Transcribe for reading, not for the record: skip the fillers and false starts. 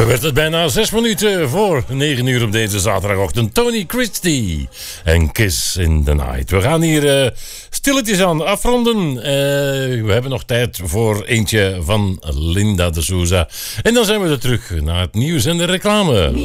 werd het bijna 6 minuten voor 9 uur op deze zaterdagochtend. Tony Christie en Kiss in the Night. We gaan hier stilletjes aan afronden. We hebben nog tijd voor eentje van Linda de Souza. En dan zijn we er terug naar het nieuws en de reclame.